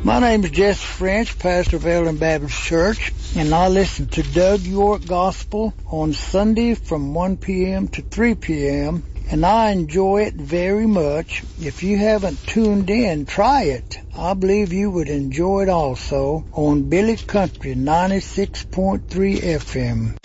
My name is Jesse French, pastor of Eldon Baptist Church, and I listen to Doug York Gospel on Sunday from 1 p.m. to 3 p.m., and I enjoy it very much. If you haven't tuned in, try it. I believe you would enjoy it also on Billy Country 96.3 FM.